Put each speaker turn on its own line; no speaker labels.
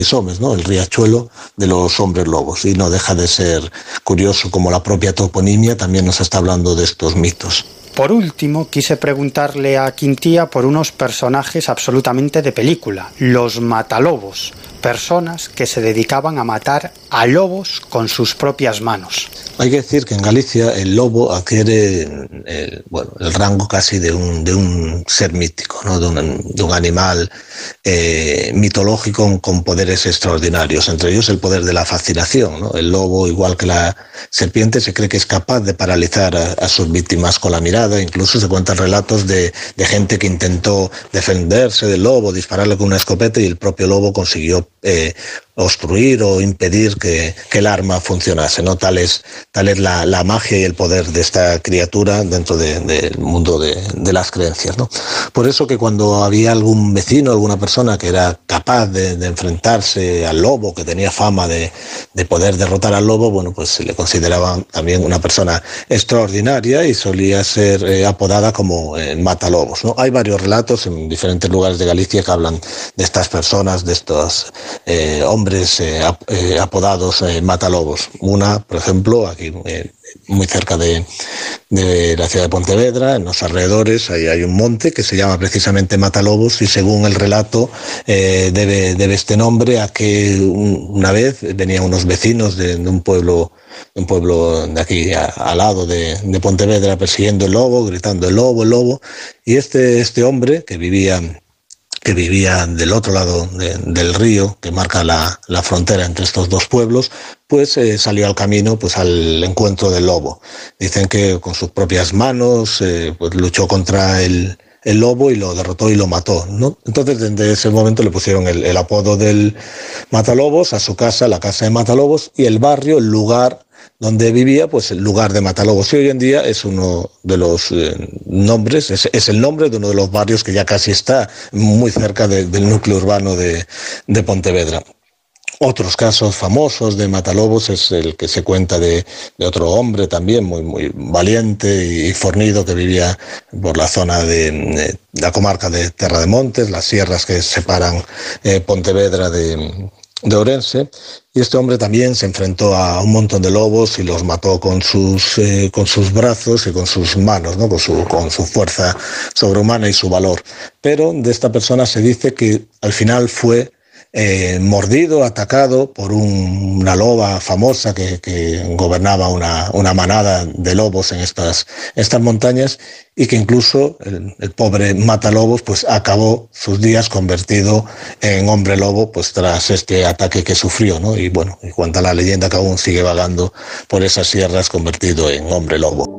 hombres, ¿no? El riachuelo de los hombres lobos, y no deja de ser curioso como la propia toponimia también nos está hablando de estos mitos.
Por último, quise preguntarle a Quintía por unos personajes absolutamente de película, los matalobos, personas que se dedicaban a matar a lobos con sus propias manos.
Hay que decir que en Galicia el lobo adquiere el rango casi de un ser mítico, ¿no? de un animal mitológico con poderes extraordinarios, entre ellos el poder de la fascinación, ¿no? El lobo, igual que la serpiente, se cree que es capaz de paralizar a sus víctimas con la mirada. Incluso se cuentan relatos de gente que intentó defenderse del lobo, dispararle con una escopeta, y el propio lobo consiguió obstruir o impedir que el arma funcionase, ¿no? Tal es la magia y el poder de esta criatura dentro del mundo de las creencias, ¿no? Por eso que cuando había algún vecino, alguna persona que era capaz de enfrentarse al lobo, que tenía fama de poder derrotar al lobo, bueno, pues se le consideraban también una persona extraordinaria y solía ser apodada como matalobos, ¿no? Hay varios relatos en diferentes lugares de Galicia que hablan de estas personas, de estos hombres apodados matalobos. Una, por ejemplo, aquí muy cerca de la ciudad de Pontevedra, en los alrededores, ahí hay un monte que se llama precisamente Matalobos, y según el relato debe este nombre a que una vez venían unos vecinos de un pueblo de aquí al lado de Pontevedra persiguiendo el lobo, gritando el lobo, y este hombre que vivía del otro lado del río que marca la frontera entre estos dos pueblos, pues salió al camino, pues al encuentro del lobo. Dicen que con sus propias manos pues luchó contra el lobo y lo derrotó y lo mató, ¿no? Entonces desde ese momento le pusieron el apodo del Matalobos a su casa, la casa de Matalobos, y el barrio, el lugar donde vivía, pues el lugar de Matalobos. Y hoy en día es uno de los nombres, es el nombre de uno de los barrios que ya casi está muy cerca del núcleo urbano de Pontevedra. Otros casos famosos de matalobos es el que se cuenta de otro hombre también muy valiente y fornido que vivía por la zona de la comarca de Terra de Montes, las sierras que separan Pontevedra de Ourense, y este hombre también se enfrentó a un montón de lobos y los mató con sus brazos y con sus manos, ¿no? con su fuerza sobrehumana y su valor. Pero de esta persona se dice que al final fue mordido, atacado por una loba famosa que gobernaba una manada de lobos en estas montañas, y que incluso el pobre matalobos pues acabó sus días convertido en hombre lobo pues tras este ataque que sufrió, ¿no? Y bueno, y cuenta la leyenda que aún sigue vagando por esas sierras convertido en hombre lobo.